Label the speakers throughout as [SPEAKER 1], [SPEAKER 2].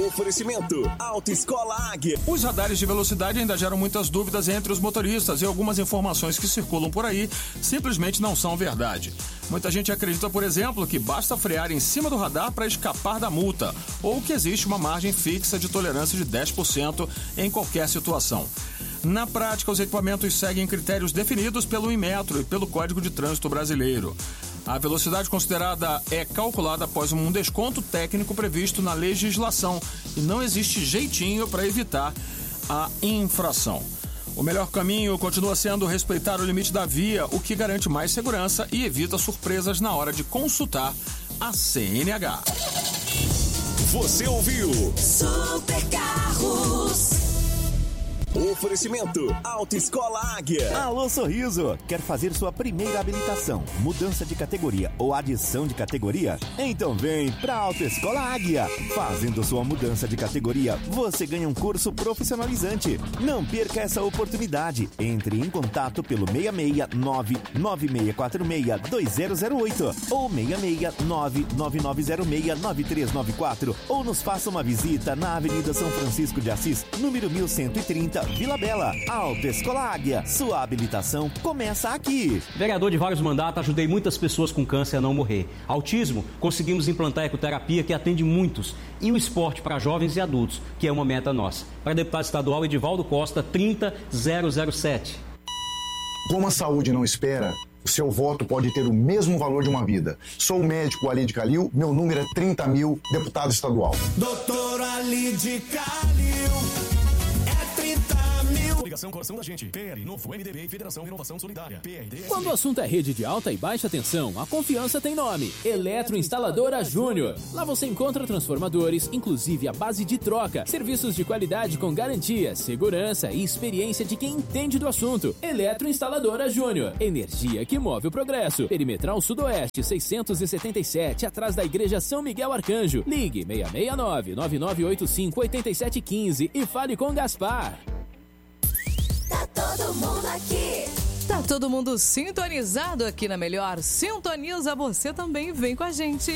[SPEAKER 1] Oferecimento Autoescola Águia.
[SPEAKER 2] Os radares de velocidade ainda geram muitas dúvidas entre os motoristas e algumas informações que circulam por aí simplesmente não são verdade. Muita gente acredita, por exemplo, que basta frear em cima do radar para escapar da multa, ou que existe uma margem fixa de tolerância de 10% em qualquer situação. Na prática, os equipamentos seguem critérios definidos pelo Inmetro e pelo Código de Trânsito Brasileiro. A velocidade considerada é calculada após um desconto técnico previsto na legislação e não existe jeitinho para evitar a infração. O melhor caminho continua sendo respeitar o limite da via, o que garante mais segurança e evita surpresas na hora de consultar a CNH.
[SPEAKER 1] Você ouviu
[SPEAKER 3] Super Carros.
[SPEAKER 1] Oferecimento Autoescola Águia.
[SPEAKER 4] Alô Sorriso, quer fazer sua primeira habilitação, mudança de categoria ou adição de categoria? Então vem pra Autoescola Águia. Fazendo sua mudança de categoria, você ganha um curso profissionalizante. Não perca essa oportunidade. Entre em contato pelo 669-9646-2008 ou 669-9906-9394 ou nos faça uma visita na Avenida São Francisco de Assis, número 1130, Vila Bela. Autoescola Águia, sua habilitação começa aqui.
[SPEAKER 5] Vereador de vários mandatos, ajudei muitas pessoas com câncer a não morrer. Autismo, conseguimos implantar a ecoterapia que atende muitos. E o esporte para jovens e adultos, que é uma meta nossa. Para deputado estadual Edivaldo Costa, 30007.
[SPEAKER 6] Como a saúde não espera, o seu voto pode ter o mesmo valor de uma vida. Sou o médico Ali de Calil, meu número é 30.000, deputado estadual.
[SPEAKER 7] Doutor Ali de Calil. Ligação Coração da Gente, PL, Novo MDB e Federação Renovação Solidária, PRD.
[SPEAKER 8] Quando o assunto é rede de alta e baixa tensão, a confiança tem nome: Eletroinstaladora Júnior. Lá você encontra transformadores, inclusive a base de troca, serviços de qualidade com garantia, segurança e experiência de quem entende do assunto. Eletroinstaladora Júnior, energia que move o progresso. Perimetral Sudoeste 677, atrás da Igreja São Miguel Arcanjo. Ligue 669-9985-8715 e fale com Gaspar.
[SPEAKER 3] Tá todo mundo aqui.
[SPEAKER 9] Tá todo mundo sintonizado aqui na Melhor. Sintoniza você também, vem com a gente.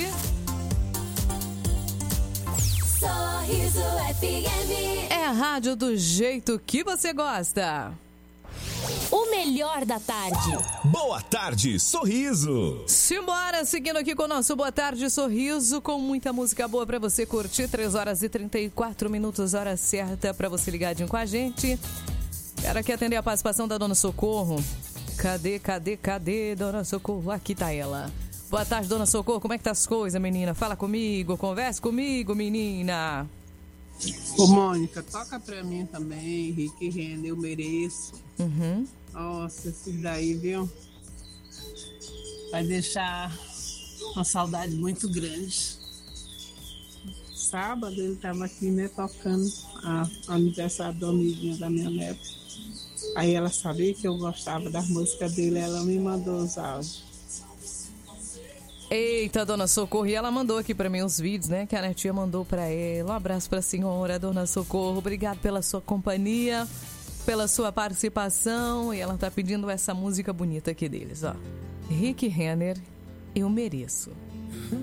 [SPEAKER 3] Sorriso FM.
[SPEAKER 9] É a rádio do jeito que você gosta.
[SPEAKER 10] O melhor da tarde.
[SPEAKER 1] Boa tarde, Sorriso.
[SPEAKER 9] Simbora, seguindo aqui com o nosso Boa Tarde Sorriso, com muita música boa pra você curtir. 3h34, hora certa pra você ligadinho com a gente. Quero aqui atender a participação da Dona Socorro. Cadê, Dona Socorro? Aqui tá ela. Boa tarde, Dona Socorro. Como é que tá as coisas, menina? Fala comigo, conversa comigo, menina.
[SPEAKER 11] Ô, Mônica, toca pra mim também, Rick Renner, eu mereço.
[SPEAKER 9] Uhum.
[SPEAKER 11] Nossa, esse daí, viu? Vai deixar uma saudade muito grande. Sábado ele tava aqui, né, tocando a aniversário do amiguinho da minha neta. Aí ela sabia que eu gostava das músicas dele, ela me mandou os áudios.
[SPEAKER 9] Eita, Dona Socorro, e ela mandou aqui pra mim os vídeos, né, que a netinha mandou pra ela. Um abraço pra senhora, Dona Socorro. Obrigado pela sua companhia, pela sua participação. E ela tá pedindo essa música bonita aqui deles, ó. Rick Renner, Eu Mereço.